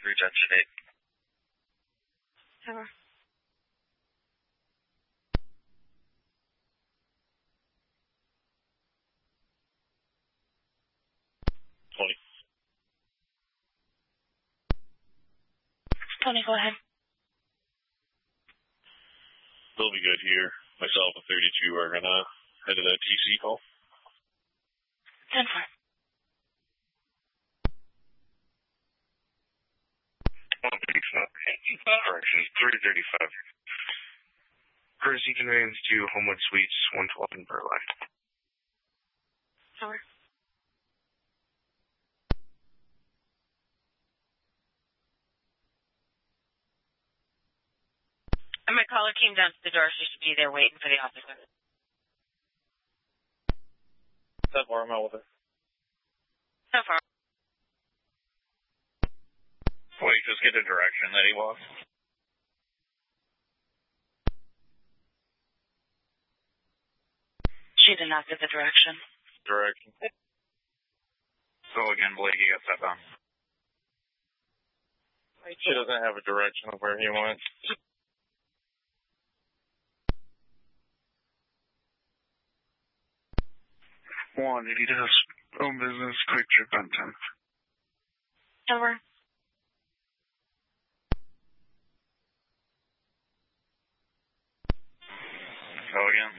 retention 8. Over. Tony, go ahead. They'll be good here. Myself and 32 are going to head to that TC call. 10-4. Correction, 335. Courtesy conveyance to Homewood Suites, 112 in Burleigh. Over. And my caller came down to the door. She should be there waiting for the officer. 10-4, I'm out with her. So far. Wait, just get the direction that he wants. She did not get the direction. Direction. So again, Blake, you got that down. She doesn't have a direction of where he went. One, he does own business, quick trip on 10. Over. So again,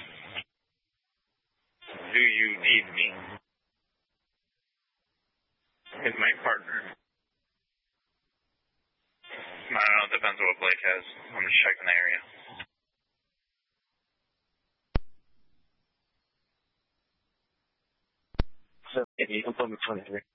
do you need me? Is my partner? I don't know, it depends on what Blake has. I'm just checking the area. So, 8, I'm from 23.